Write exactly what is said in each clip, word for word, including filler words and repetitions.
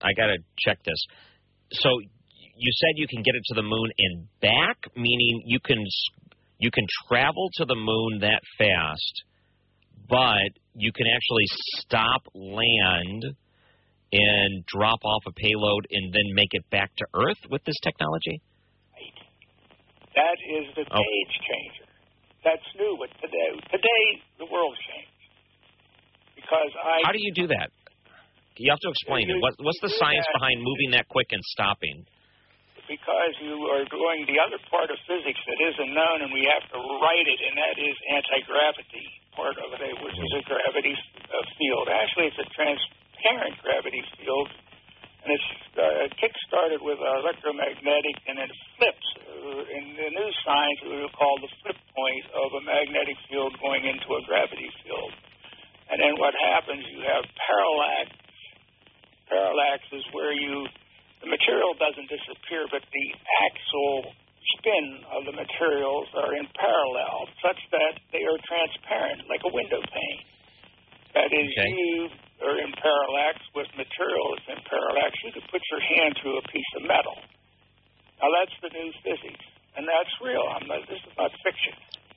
I got to check this. So you said you can get it to the moon and back, meaning you can you can travel to the moon that fast, but you can actually stop, land, and drop off a payload and then make it back to Earth with this technology? Right. That is the oh. age changer. That's new with today. Today, the world's changed. Because I... How do you do that? You have to explain you, it. What, what's the science that, behind moving that quick and stopping? Because you are doing the other part of physics that isn't known, and we have to write it, and that is anti-gravity part of it, which is a gravity uh, field. Actually, it's a transparent gravity field, and it's uh, kick-started with electromagnetic, and it flips. Uh, in the new science, it would call the flip point of a magnetic field going into a gravity field. And then what happens, you have parallax. Parallax is where you... The material doesn't disappear, but the actual spin of the materials are in parallel, such that they are transparent, like a window pane. That is, okay. you are in parallax with material that's in parallax. You could put your hand through a piece of metal. Now, that's the new physics, and that's real. I'm not, this is not fiction.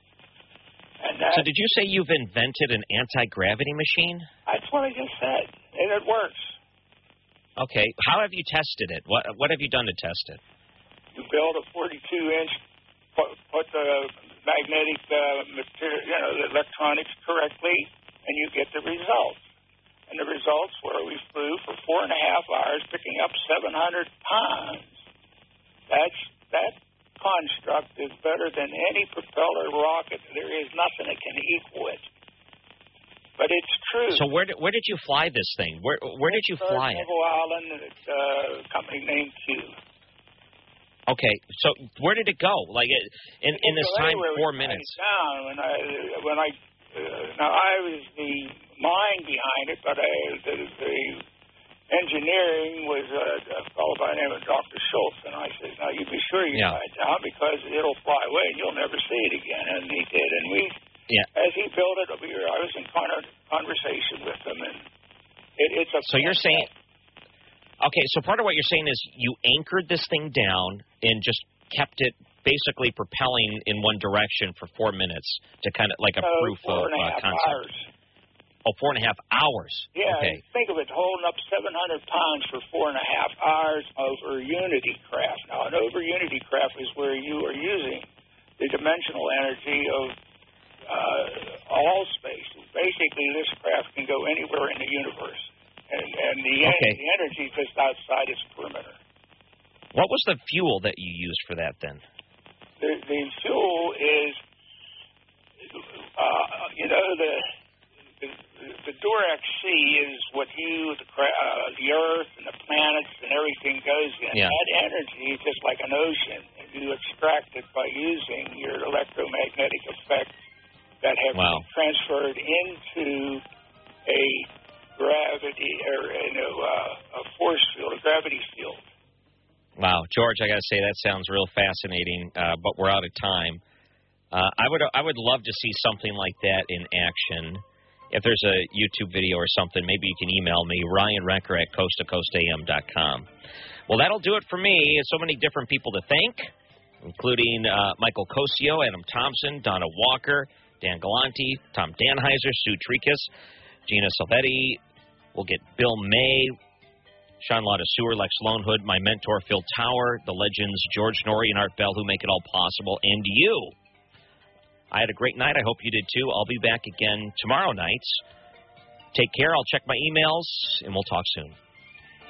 And that, so did you say you've invented an anti-gravity machine? That's what I just said, and it works. Okay. How have you tested it? What What have you done to test it? You build a forty-two inch, put, put the magnetic uh, material, you know, the electronics correctly, and you get the results. And the results were we flew for four and a half hours, picking up seven hundred pounds. That's that construct is better than any propeller rocket. There is nothing that can equal it. But it's true. So where did, where did you fly this thing? Where where did you fly it? Neville Island, it's a company named Q. Okay, so where did it go? Like in in this time, four minutes. Down when I when I uh, now I was the mind behind it, but I, the, the engineering was a, a fellow by the name of Doctor Schultz, and I said, "Now you be sure you yeah. fly it down because it'll fly away and you'll never see it again." And he did, and we. Yeah. As he built it over here, I was in conversation with him, and it, it's a. So you're saying, okay. So part of what you're saying is you anchored this thing down and just kept it basically propelling in one direction for four minutes to kind of like a no, proof four of and a uh, half concept. Hours. Oh, four and a half hours. Yeah. Okay. Think of it, holding up seven hundred pounds for four and a half hours over Unity craft. Now, an over Unity craft is where you are using the dimensional energy of Uh, all space. Basically, this craft can go anywhere in the universe, and, and the, okay. en- the energy just outside its perimeter. What was the fuel that you used for that then? The, the fuel is, uh, you know, the the, the Durac C is what you, the, uh, the Earth, and the planets, and everything goes in. Yeah. That energy is just like an ocean, and you extract it by using your electromagnetic effects that have wow. been transferred into a gravity or you know, uh, a force field, a gravity field. Wow, George, I got to say that sounds real fascinating, uh, but we're out of time. Uh, I would I would love to see something like that in action. If there's a YouTube video or something, maybe you can email me, Ryan Recker at coast to coast a m dot com. Well, that'll do it for me. So many different people to thank, including uh, Michael Cosio, Adam Thompson, Donna Walker, Dan Galanti, Tom Danheiser, Sue Trikas, Gina Salvetti. We'll get Bill May, Sean Lotta Sewer, Lex Lonehood, my mentor Phil Tower, the legends George Norrie and Art Bell who make it all possible, and you. I had a great night. I hope you did too. I'll be back again tomorrow night. Take care. I'll check my emails, and we'll talk soon.